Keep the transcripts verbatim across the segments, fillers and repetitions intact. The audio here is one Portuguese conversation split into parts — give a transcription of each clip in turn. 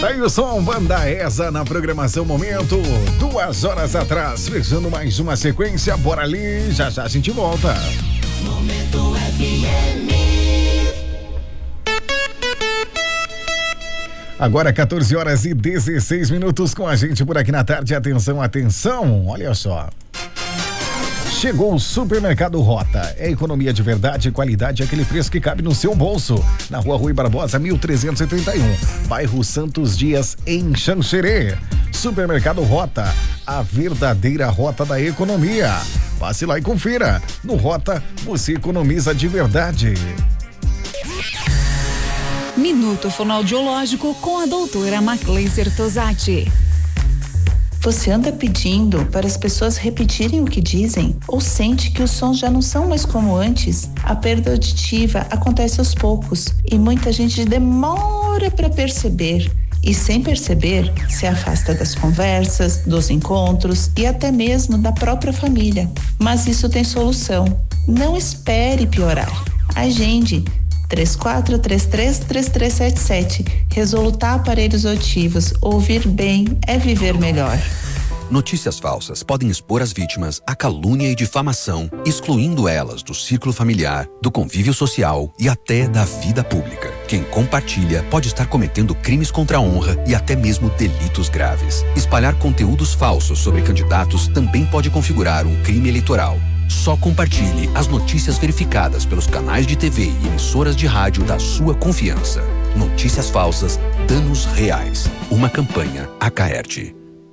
Tá aí o som, Banda Esa na programação Momento, duas horas atrás, fechando mais uma sequência, bora ali, já já a gente volta. Momento F M. Agora quatorze horas e dezesseis minutos com a gente por aqui na tarde, atenção, atenção, olha só. Chegou o Supermercado Rota. É economia de verdade e qualidade, aquele preço que cabe no seu bolso. Na Rua Rui Barbosa, mil trezentos e trinta e um, bairro Santos Dias, em Xanxerê. Supermercado Rota, a verdadeira rota da economia. Passe lá e confira. No Rota, você economiza de verdade. Minuto Fonoaudiológico com a doutora Macleiser Tosati. Você anda pedindo para as pessoas repetirem o que dizem? Ou sente que os sons já não são mais como antes? A perda auditiva acontece aos poucos e muita gente demora para perceber. E sem perceber, se afasta das conversas, dos encontros e até mesmo da própria família. Mas isso tem solução. Não espere piorar. Agende três quatro três três, três três sete sete. Resolutar aparelhos auditivos. Ouvir bem é viver melhor. Notícias falsas podem expor as vítimas à calúnia e difamação, excluindo elas do círculo familiar, do convívio social e até da vida pública. Quem compartilha pode estar cometendo crimes contra a honra e até mesmo delitos graves. Espalhar conteúdos falsos sobre candidatos também pode configurar um crime eleitoral. Só compartilhe as notícias verificadas pelos canais de T V e emissoras de rádio da sua confiança. Notícias falsas, danos reais. Uma campanha Acaerte.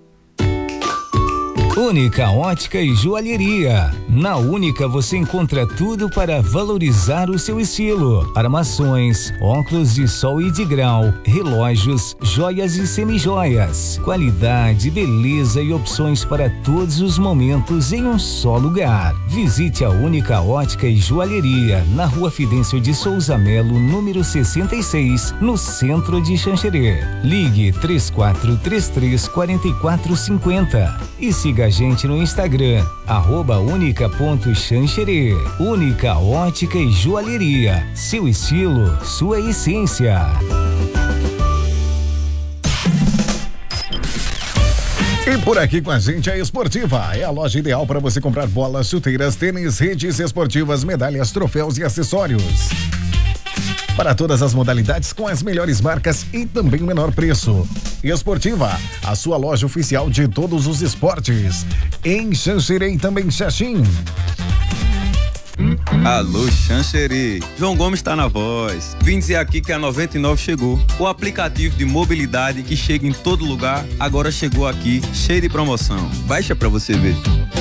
Única Ótica e Joalheria. Na Única você encontra tudo para valorizar o seu estilo. Armações, óculos de sol e de grau, relógios, joias e semijoias. Qualidade, beleza e opções para todos os momentos em um só lugar. Visite a Única Ótica e Joalheria na Rua Fidêncio de Souza Melo, número sessenta e seis, no centro de Xanxerê. Ligue três quatro três três, quatro quatro cinco zero e siga a gente no Instagram, arroba única.xanxerê. Única Ótica e Joalheria. Seu estilo, sua essência. E por aqui com a gente a Esportiva. É a loja ideal para você comprar bolas, chuteiras, tênis, redes esportivas, medalhas, troféus e acessórios. Para todas as modalidades com as melhores marcas e também o menor preço. Esportiva, a sua loja oficial de todos os esportes. Em Xanxerê e também Xaxim. Alô, Xanxerê. João Gomes está na voz. Vim dizer aqui que a noventa e nove chegou. O aplicativo de mobilidade que chega em todo lugar, agora chegou aqui, cheio de promoção. Baixa pra você ver.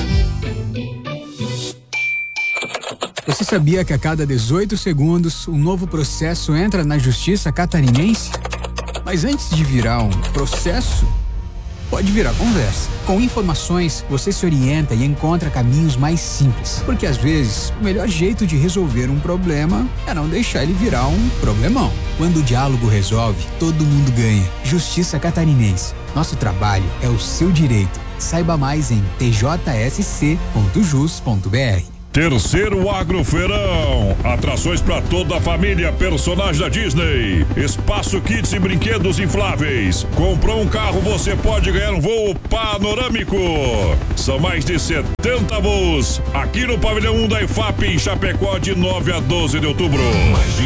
Você sabia que a cada dezoito segundos um novo processo entra na Justiça Catarinense? Mas antes de virar um processo, pode virar conversa. Com informações, você se orienta e encontra caminhos mais simples. Porque às vezes, o melhor jeito de resolver um problema é não deixar ele virar um problemão. Quando o diálogo resolve, todo mundo ganha. Justiça Catarinense. Nosso trabalho é o seu direito. Saiba mais em t j s c ponto jus ponto b r. Terceiro Agrofeirão. Atrações para toda a família, personagens da Disney. Espaço Kids e brinquedos infláveis. Comprou um carro, você pode ganhar um voo panorâmico. São mais de setenta voos aqui no Pavilhão um da I F A P em Chapecó de nove a doze de outubro.